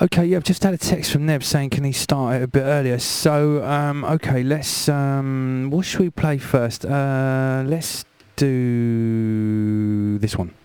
Okay, yeah, I've just had a text from Neb saying can he start it a bit earlier. So, okay, let's, what should we play first? Let's do this one.